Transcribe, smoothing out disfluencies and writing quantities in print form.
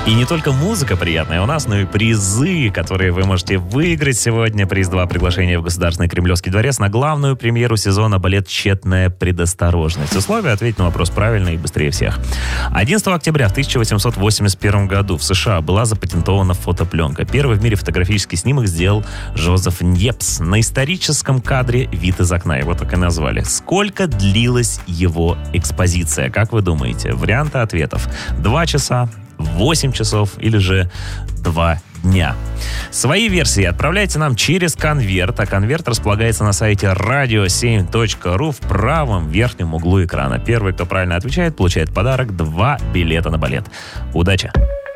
И не только музыка приятная у нас, но и призы, которые вы можете выиграть сегодня. Приз 2 приглашения в Государственный Кремлевский дворец на главную премьеру сезона балет «Тщетная предосторожность». Условия: ответить на вопрос правильно и быстрее всех. 11 октября в 1881 году в США была запатентована фотопленка. Первый в мире фотографический снимок сделал Жозеф Ньепс. На историческом кадре «Вид из окна». Его так и назвали. Сколько длилась его экспозиция? Как вы думаете? Варианты ответов: 2 часа, 8 часов или же 2 дня. Свои версии отправляйте нам через конверт, а конверт располагается на сайте radio7.ru в правом верхнем углу экрана. Первый, кто правильно отвечает, получает в подарок 2 билета на балет. Удачи!